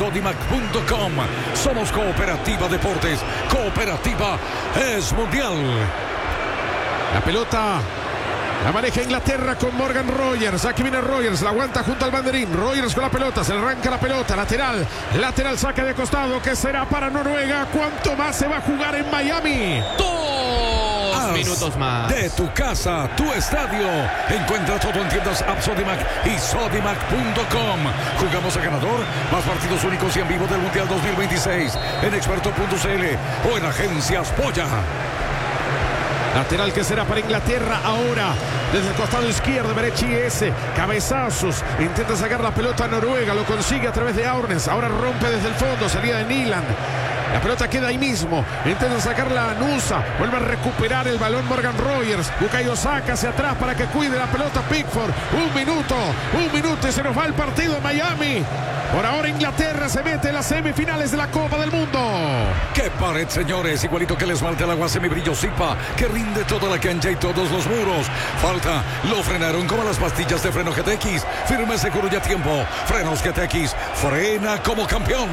Sodimac.com. Somos Cooperativa Deportes. Cooperativa es mundial. La pelota la maneja Inglaterra con Morgan Rogers. Aquí viene Rogers, la aguanta junto al banderín. Rogers con la pelota, se le arranca la pelota. Lateral, saque de costado que será para Noruega. ¿Cuánto más se va a jugar en Miami? 2 minutos más. De tu casa, tu estadio. Encuentra todo en tiendas App Sodimac y Sodimac.com. Jugamos a ganador. Más partidos únicos y en vivo del Mundial 2026 en experto.cl o en Agencias Polla. Lateral que será para Inglaterra ahora. Desde el costado izquierdo, Berechi S. Cabezazos. Intenta sacar la pelota a Noruega. Lo consigue a través de Aurnes. Ahora rompe desde el fondo. Salida de Nilan. La pelota queda ahí mismo. Intenta sacarla a Nusa. Vuelve a recuperar el balón Morgan Rogers. Bukayo saca hacia atrás para que cuide la pelota Pickford. Un minuto y se nos va el partido en Miami. Por ahora Inglaterra se mete en las semifinales de la Copa del Mundo. ¡Qué pared, señores! Igualito que el esmalte al agua semibrillo Zipa, que rinde toda la cancha y todos los muros. Falta, lo frenaron como las pastillas de freno GTX. Firme, seguro y a tiempo. Frenos GTX, frena como campeón.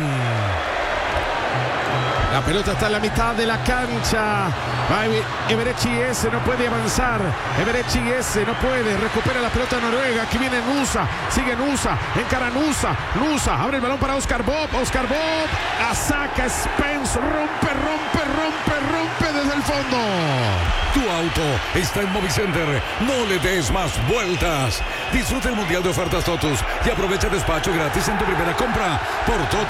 La pelota está en la mitad de la cancha. Eberechi S no puede avanzar. Eberechi S no puede. Recupera la pelota Noruega. Aquí viene Nusa. Sigue Nusa. Encara Nusa. Nusa. Abre el balón para Oscar Bob. Oscar Bob. La saca Spence. Rompe desde el fondo. Tu auto está en Movicenter. No le des más vueltas. Disfruta el Mundial de Ofertas Totus y aprovecha despacho gratis en tu primera compra por Totus.